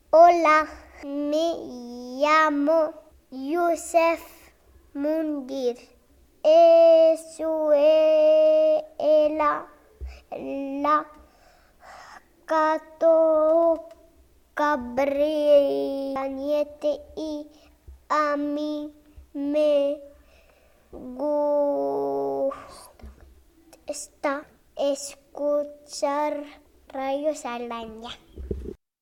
Hola, me llamo Yusef Mundir. Escuela la Cato Cabriete y a mí me gusta escuchar Radio Salaña.